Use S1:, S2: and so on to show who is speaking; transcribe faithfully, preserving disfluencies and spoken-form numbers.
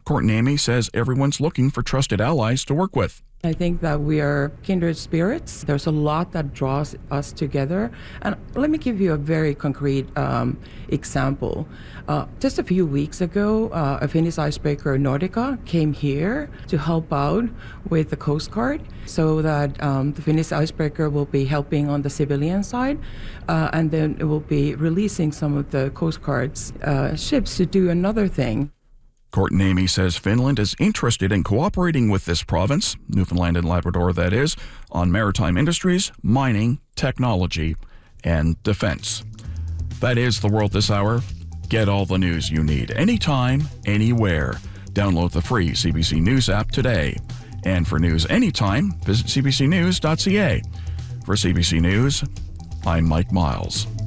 S1: Courtney says everyone's looking for trusted allies to work with.
S2: I think that we are kindred spirits. There's a lot that draws us together. And let me give you a very concrete um, example. Uh, just a few weeks ago, uh, a Finnish icebreaker, Nordica, came here to help out with the Coast Guard so that um, the Finnish icebreaker will be helping on the civilian side. Uh, and then it will be releasing some of the Coast Guard's uh, ships to do another thing.
S1: Courtney says Finland is interested in cooperating with this province, Newfoundland and Labrador that is, on maritime industries, mining, technology, and defense. That is the world this hour. Get all the news you need anytime, anywhere. Download the free C B C News app today. And for news anytime, visit c b c news dot c a. For C B C News, I'm Mike Miles.